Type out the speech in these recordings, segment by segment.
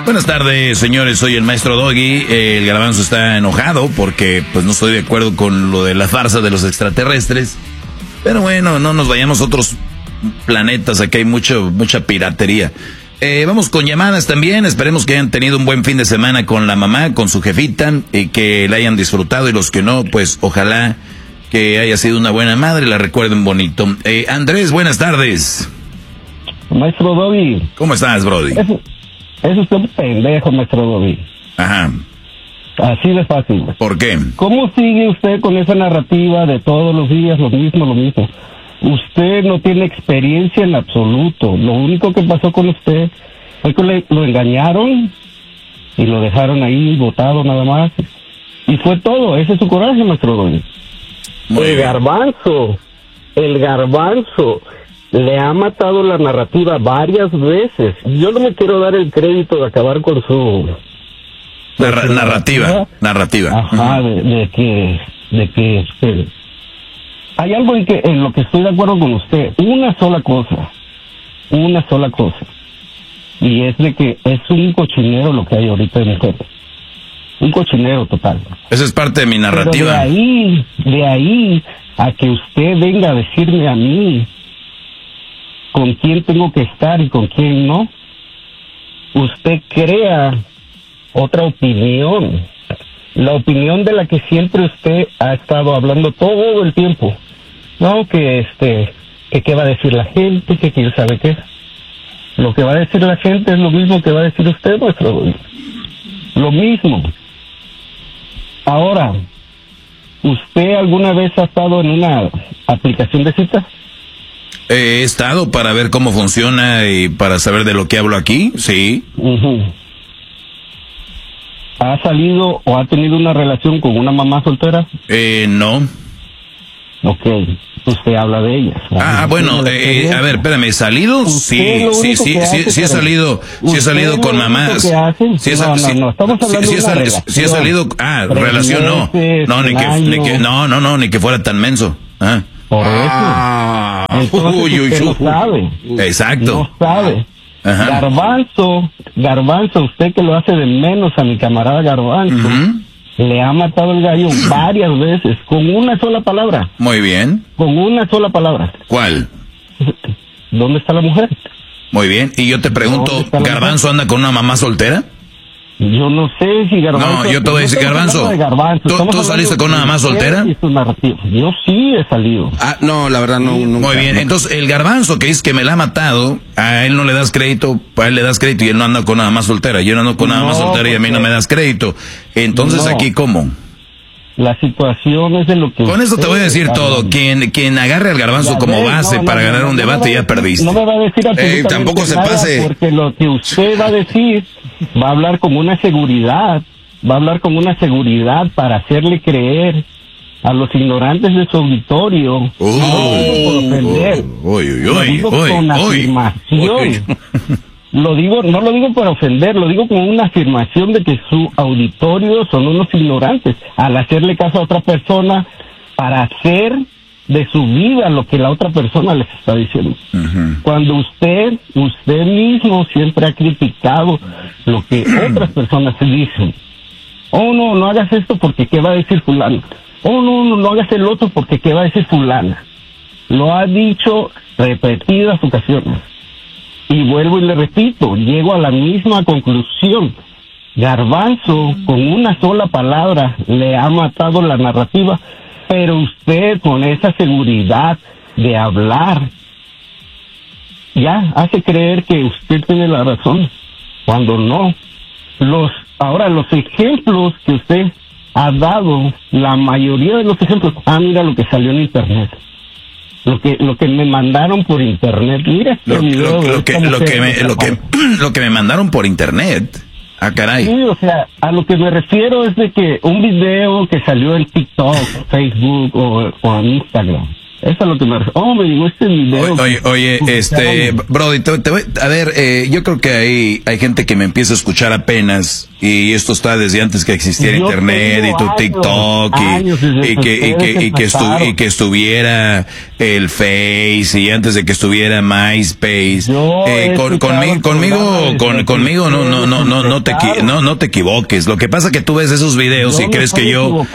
Buenas tardes, señores. Soy el maestro Doggy. El Garbanzo está enojado porque pues no estoy de acuerdo con lo de la farsa de los extraterrestres. Pero bueno, no nos vayamos a otros planetas. Aquí hay mucha piratería. Vamos con llamadas también. Esperemos que hayan tenido un buen fin de semana con la mamá, con su jefita, y que la hayan disfrutado. Y los que no, pues ojalá que haya sido una buena madre, la recuerden bonito. Andrés, buenas tardes. Maestro Doggy. ¿Cómo estás, Brody? Es usted un pendejo, maestro Doggy. Ajá. Así de fácil. ¿Por qué? ¿Cómo sigue usted con esa narrativa de todos los días lo mismo? Usted no tiene experiencia en absoluto. Lo único que pasó con usted fue que lo engañaron y lo dejaron ahí botado nada más. Y fue todo. Ese es su coraje, maestro Doggy. El garbanzo le ha matado la narrativa varias veces. Yo no me quiero dar el crédito de acabar con su narrativa. Ajá, de que hay algo en lo que estoy de acuerdo con usted. Una sola cosa. Y es de que es un cochinero lo que hay ahorita en mujeres. Un cochinero total. Esa es parte de mi narrativa. Pero de ahí a que usted venga a decirme a mí con quién tengo que estar y con quién no, usted crea otra opinión, la opinión de la que siempre usted ha estado hablando todo el tiempo. No, que qué va a decir la gente, que quién sabe qué. Lo que va a decir la gente es lo mismo que va a decir usted, maestro. Lo mismo. Ahora, ¿usted alguna vez ha estado en una aplicación de citas? He estado para ver cómo funciona y para saber de lo que hablo aquí, sí. ¿Ha salido o ha tenido una relación con una mamá soltera? No. Ok, usted habla de ella. Bueno, a ver, espérame, ¿salido? Sí he salido con mamás. Sí, estamos hablando de una relación. Sí he salido, relación no. No, ni que fuera tan menso. Por eso. Entonces usted no sabe. Exacto. No sabe. Ajá. Garbanzo, usted que lo hace de menos a mi camarada Garbanzo, le ha matado el gallo varias veces, con una sola palabra. Muy bien. Con una sola palabra. ¿Cuál? ¿Dónde está la mujer? Muy bien. Y yo te pregunto, ¿Garbanzo anda con una mamá soltera? Yo no sé si Garbanzo... No, yo te voy a decir, Garbanzo. ¿Tú saliste con una mamá soltera? Yo sí he salido. No, la verdad no. Muy bien, entonces el Garbanzo que dice que me la ha matado, a él no le das crédito, a él le das crédito y él no anda con una mamá soltera. Yo no ando con una mamá soltera y a mí no me das crédito. Entonces aquí, ¿cómo? La situación es de lo que... Con eso te voy a decir todo. Quien agarre al Garbanzo como base para ganar un debate ya perdiste. No me va a decir absolutamente tampoco se nada, pase. porque lo que usted va a decir va a hablar como una seguridad. Va a hablar como una seguridad para hacerle creer a los ignorantes de su auditorio. No lo digo por ofender. Lo digo con afirmación. No lo digo por ofender, lo digo como una afirmación de que su auditorio son unos ignorantes al hacerle caso a otra persona para hacer de su vida lo que la otra persona les está diciendo. Cuando usted mismo siempre ha criticado lo que otras personas se dicen. Oh, no hagas esto porque qué va a decir fulano. Oh, no hagas el otro porque qué va a decir fulana. Lo ha dicho repetidas ocasiones. Y vuelvo y le repito, llego a la misma conclusión. Garbanzo, con una sola palabra, le ha matado la narrativa, pero usted con esa seguridad de hablar, ya hace creer que usted tiene la razón, cuando no. Ahora, los ejemplos que usted ha dado, la mayoría de los ejemplos, mira lo que salió en internet. Lo que me mandaron por internet, mira lo que me mandaron por internet. Caray. Sí, o sea, a lo que me refiero es de que un video que salió en TikTok, Facebook o en Instagram, Eso es lo que me... me llegó este video. Oye, Brody, a ver, yo creo que hay gente que me empieza a escuchar apenas, y esto está desde antes que existiera internet y tu TikTok y que estuviera el Face y antes de que estuviera MySpace. Conmigo no te equivoques. Lo que pasa que tú ves esos videos y crees que yo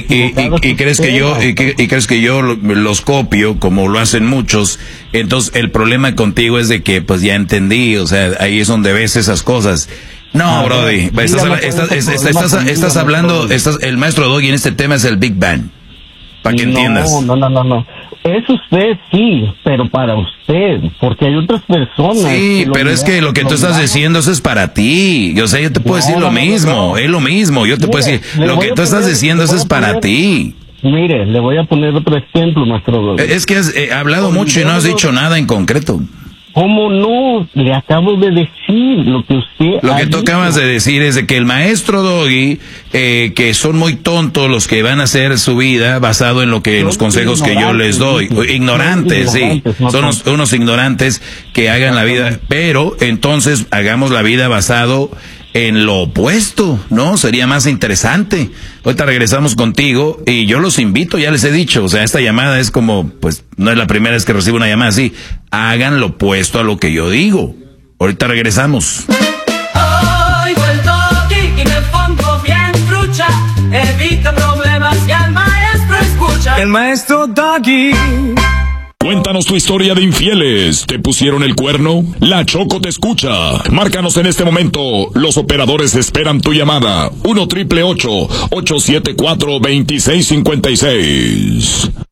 crees que yo los copio como lo hacen muchos. Entonces el problema contigo es de que pues ya entendí, o sea, ahí es donde ves esas cosas. No, Brody, estás hablando, el maestro Doggy en este tema es el Big Bang, para que entiendas. No. Es usted, sí, pero para usted, porque hay otras personas. Sí, pero es que lo que tú estás diciendo, eso es para ti. O sea, yo te puedo decir lo mismo, es lo mismo. Yo te puedo decir, lo que tú estás diciendo, eso es para ti. Mire, le voy a poner otro ejemplo, maestro Doggy. Es que has hablado mucho y no has dicho nada en concreto. ¿Cómo no? Le acabo de decir lo que usted... Lo que tú acabas de decir es de que el maestro Doggy, que son muy tontos los que van a hacer su vida basado en los consejos que yo les doy. Ignorantes, sí. Son unos ignorantes que hagan la vida, pero entonces hagamos la vida basado en lo opuesto, ¿no? Sería más interesante. Ahorita regresamos contigo y yo los invito, ya les he dicho, o sea, esta llamada es como, pues, no es la primera vez que recibo una llamada así. Hagan lo opuesto a lo que yo digo. Ahorita regresamos. Oigo el Doggy y me pongo bien trucha, evita problemas y al maestro escucha. El maestro Doggy. Cuéntanos tu historia de infieles. ¿Te pusieron el cuerno? La Choco te escucha. Márcanos en este momento. Los operadores esperan tu llamada. 1-888-874-2656.